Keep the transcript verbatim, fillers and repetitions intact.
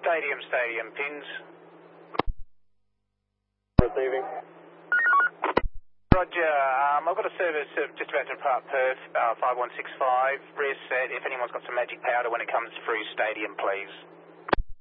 Stadium, stadium, pins. Receiving. Roger, um, I've got a service of just about to depart Perth, uh, five one six five. Rear set, if anyone's got some magic powder when it comes through stadium, please.